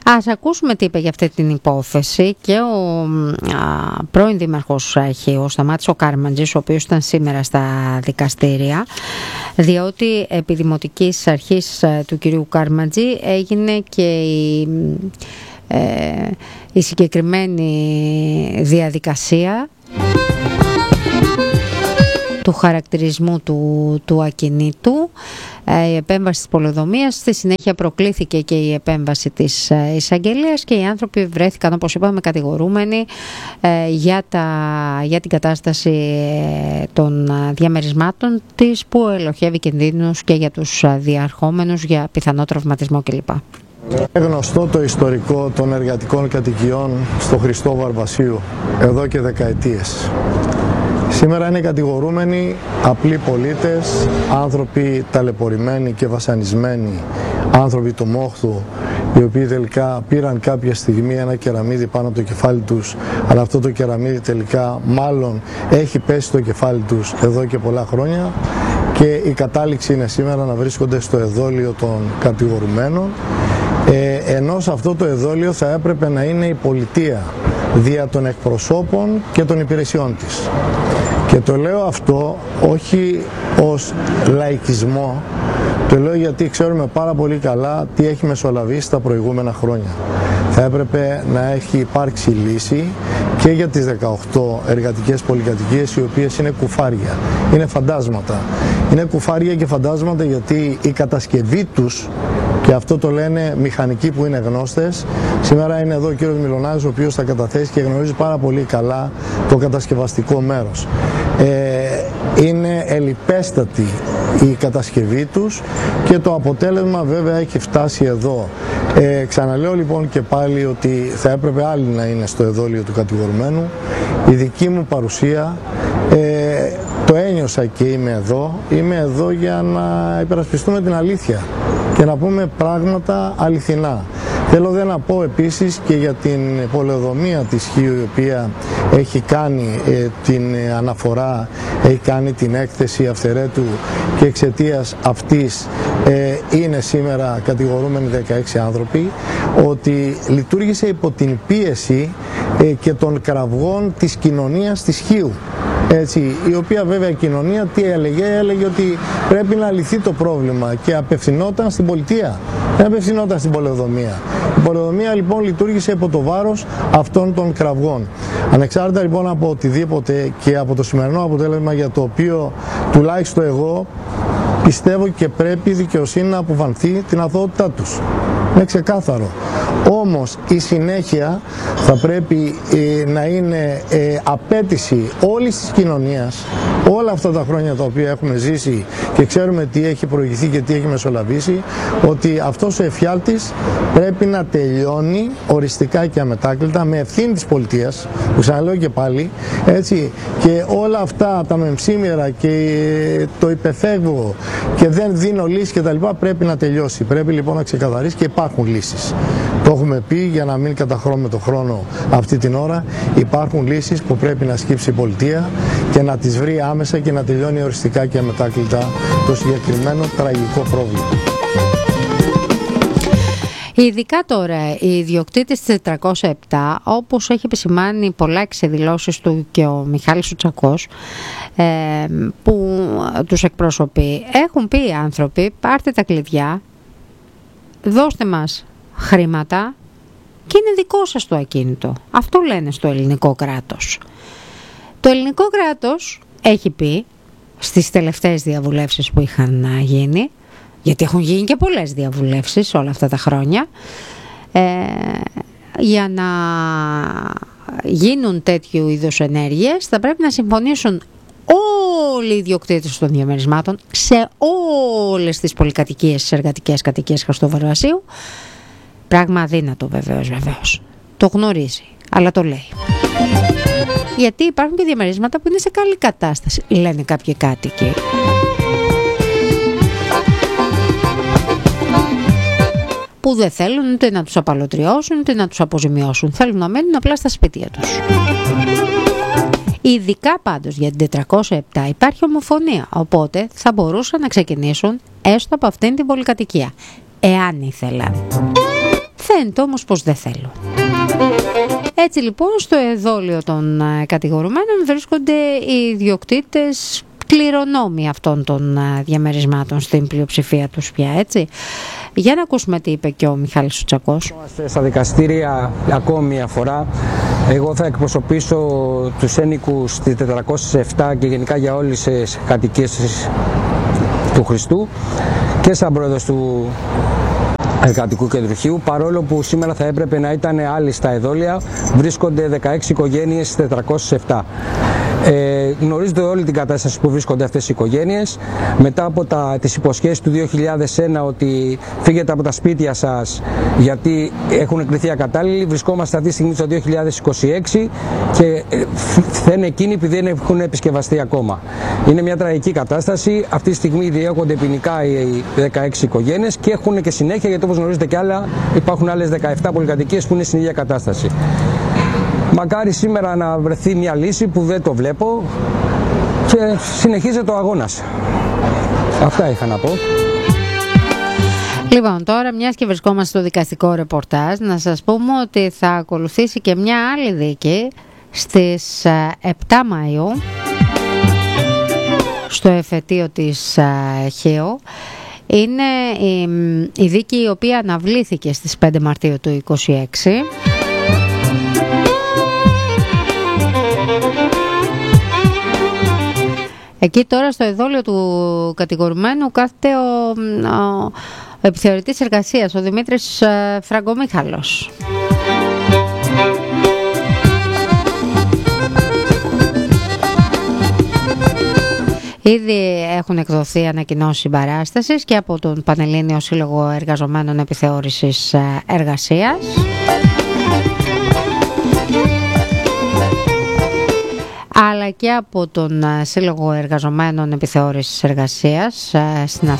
Ας ακούσουμε τι είπε για αυτή την υπόθεση και ο πρώην δήμαρχος ο Σταμάτης ο Κάρμαντζης, ο οποίος ήταν σήμερα στα δικαστήρια, διότι επί δημοτικής αρχής του κυρίου Κάρμαντζη έγινε και η συγκεκριμένη διαδικασία του χαρακτηρισμού του ακινήτου, η επέμβαση της πολεοδομίας. Στη συνέχεια προκλήθηκε και η επέμβαση της εισαγγελίας και οι άνθρωποι βρέθηκαν, όπως είπαμε, κατηγορούμενοι για την κατάσταση των διαμερισμάτων της, που ελοχεύει κινδύνους και για τους διαρχόμενους για πιθανό τραυματισμό κλπ. Είναι γνωστό το ιστορικό των εργατικών κατοικιών στο Χριστό Βαρβασίου εδώ και δεκαετίες. Σήμερα είναι κατηγορούμενοι απλοί πολίτες, άνθρωποι ταλαιπωρημένοι και βασανισμένοι, άνθρωποι του μόχθου, οι οποίοι τελικά πήραν κάποια στιγμή ένα κεραμίδι πάνω από το κεφάλι τους, αλλά αυτό το κεραμίδι τελικά μάλλον έχει πέσει στο κεφάλι τους εδώ και πολλά χρόνια, και η κατάληξη είναι σήμερα να βρίσκονται στο εδόλιο των κατηγορουμένων, ενώ σε αυτό το εδόλιο θα έπρεπε να είναι η πολιτεία δια των εκπροσώπων και των υπηρεσιών της. Και το λέω αυτό όχι ως λαϊκισμό, το λέω γιατί ξέρουμε πάρα πολύ καλά τι έχει μεσολαβήσει τα προηγούμενα χρόνια. Θα έπρεπε να έχει υπάρξει λύση και για τις 18 εργατικές πολυκατοικίες, οι οποίες είναι κουφάρια, είναι φαντάσματα. Είναι κουφάρια και φαντάσματα γιατί η κατασκευή τους, και αυτό το λένε μηχανικοί που είναι γνώστες. Σήμερα είναι εδώ ο κύριος Μιλωνάρης, ο οποίος θα καταθέσει και γνωρίζει πάρα πολύ καλά το κατασκευαστικό μέρος. Είναι ελιπέστατη η κατασκευή τους και το αποτέλεσμα βέβαια έχει φτάσει εδώ. Ξαναλέω λοιπόν και πάλι ότι θα έπρεπε άλλοι να είναι στο εδόλιο του κατηγορουμένου. Η δική μου παρουσία, το ένιωσα και είμαι εδώ για να υπερασπιστούμε την αλήθεια και να πούμε πράγματα αληθινά. Θέλω δε να πω επίσης και για την πολεοδομία της ΧΙΟ, η οποία έχει κάνει την αναφορά, έχει κάνει την έκθεση αυθαιρέτου και εξαιτίας αυτής είναι σήμερα κατηγορούμενοι 16 άνθρωποι, ότι λειτουργήσε υπό την πίεση και των κραυγών της κοινωνίας της ΧΙΟ. Έτσι, η οποία βέβαια κοινωνία τι έλεγε ότι πρέπει να λυθεί το πρόβλημα και απευθυνόταν στην πολιτεία, δεν απευθυνόταν στην πολεοδομία. Η πολεοδομία λοιπόν λειτουργήσε υπό το βάρος αυτών των κραυγών. Ανεξάρτητα λοιπόν από οτιδήποτε και από το σημερινό αποτέλεσμα, για το οποίο τουλάχιστον εγώ πιστεύω και πρέπει η δικαιοσύνη να αποφανθεί την αθωότητά τους. Είναι ξεκάθαρο. Όμως η συνέχεια θα πρέπει να είναι απέτηση όλης της κοινωνίας, όλα αυτά τα χρόνια τα οποία έχουμε ζήσει και ξέρουμε τι έχει προηγηθεί και τι έχει μεσολαβήσει, ότι αυτός ο εφιάλτης πρέπει να τελειώνει οριστικά και αμετάκλητα, με ευθύνη της πολιτείας, που ξαναλέω και πάλι, έτσι, και όλα αυτά τα μεμψήμερα και το υπεφεύγω και δεν δίνω λύση κτλ. Πρέπει να τελειώσει. Πρέπει λοιπόν να ξεκαθαρίσει και υπάρχουν λύσεις. Το έχουμε πει για να μην καταχρώμε το χρόνο αυτή την ώρα. Υπάρχουν λύσεις που πρέπει να σκύψει η πολιτεία και να τις βρει άμεσα και να τελειώνει οριστικά και αμετάκλητα το συγκεκριμένο τραγικό πρόβλημα. Ειδικά τώρα οι ιδιοκτήτες της 407, όπως έχει επισημάνει πολλά εξεδηλώσεις του και ο Μιχάλης ο Τσακός, που τους εκπροσωπεί, έχουν πει οι άνθρωποι: πάρτε τα κλειδιά, δώστε μας χρήματα και είναι δικό σας το ακίνητο. Αυτό λένε στο ελληνικό κράτος. Το ελληνικό κράτος έχει πει στις τελευταίες διαβουλεύσεις που είχαν γίνει, γιατί έχουν γίνει και πολλές διαβουλεύσεις όλα αυτά τα χρόνια, για να γίνουν τέτοιου είδους ενέργειες θα πρέπει να συμφωνήσουν όλοι οι ιδιοκτήτες των διαμερισμάτων σε όλες τις πολυκατοικίες, τις εργατικές κατοικίες Χριστού Βαρβασίου. Πράγμα αδύνατο βεβαίως. Το γνωρίζει, αλλά το λέει. Γιατί υπάρχουν και διαμερίσματα που είναι σε καλή κατάσταση, λένε κάποιοι κάτοικοι. Που δεν θέλουν ούτε να τους απαλωτριώσουν ούτε να τους αποζημιώσουν. Θέλουν να μένουν απλά στα σπίτια τους. Ειδικά πάντως για την 407 υπάρχει ομοφωνία, οπότε θα μπορούσαν να ξεκινήσουν έστω από αυτήν την πολυκατοικία, εάν ήθελαν. Φαίνεται όμως πως δεν θέλουν. Έτσι λοιπόν στο εδόλιο των κατηγορουμένων βρίσκονται οι ιδιοκτήτες κληρονόμοι αυτών των διαμερισμάτων, στην πλειοψηφία τους πια, έτσι. Για να ακούσουμε τι είπε και ο Μιχάλης Τσακός. Είμαστε στα δικαστήρια ακόμη μια φορά. Εγώ θα εκπροσωπήσω τους ένοικους της 407 και γενικά για όλες τις κατοικίες του Χριστού και σαν πρόεδρος του Εργατικού Κεντροχείου, παρόλο που σήμερα θα έπρεπε να ήταν άλλοι στα εδόλια, βρίσκονται 16 οικογένειες στις 407. Γνωρίζετε όλη την κατάσταση που βρίσκονται αυτές οι οικογένειες μετά από τις υποσχέσεις του 2001 ότι φύγετε από τα σπίτια σας γιατί έχουν εκριθεί ακατάλληλοι. Βρισκόμαστε αυτή τη στιγμή στο 2026 και θα είναι εκείνοι επειδή δεν έχουν επισκευαστεί ακόμα. Είναι μια τραγική κατάσταση. Αυτή τη στιγμή διέχονται ποινικά οι 16 οικογένειες και έχουν και συνέχεια, γιατί όπως γνωρίζετε κι άλλα υπάρχουν άλλες 17 πολυκατοικίες που είναι στην ίδια κατάσταση. Μακάρι σήμερα να βρεθεί μια λύση που δεν το βλέπω και συνεχίζεται ο αγώνας. Αυτά είχα να πω. Λοιπόν, τώρα μιας και βρισκόμαστε στο δικαστικό ρεπορτάζ, να σας πούμε ότι θα ακολουθήσει και μια άλλη δίκη στις 7 Μαΐου στο εφετείο της Χίο. Είναι η δίκη η οποία αναβλήθηκε στις 5 Μαρτίου του 2026. Εκεί τώρα στο εδόλιο του κατηγορουμένου κάθεται ο επιθεωρητής εργασίας, ο Δημήτρης Φραγκομίχαλος. Ήδη έχουν εκδοθεί ανακοινώσεις συμπαράστασης και από τον Πανελλήνιο Σύλλογο Εργαζομένων Επιθεώρησης Εργασίας. Αλλά και από τον Σύλλογο Εργαζομένων Επιθεώρησης Εργασίας στην